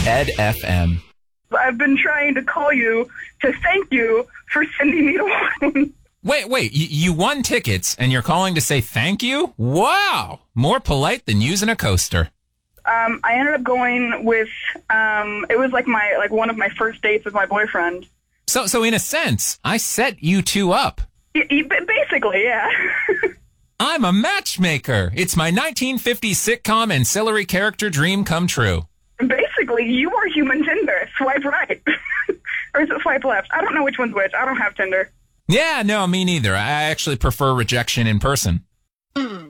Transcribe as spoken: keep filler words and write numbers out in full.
Ed F M. I've been trying to call you to thank you for sending me to one. Wait, wait, y- you won tickets and you're calling to say thank you? Wow! More polite than using a coaster. Um, I ended up going with, um, it was like my, like one of my first dates with my boyfriend. So, so in a sense, I set you two up. Y- y- basically, yeah. I'm a matchmaker. It's my nineteen fifties sitcom ancillary character dream come true. Basically, you are human Tinder. Swipe right. Or is it swipe left? I don't know which one's which. I don't have Tinder. Yeah, no, me neither. I actually prefer rejection in person.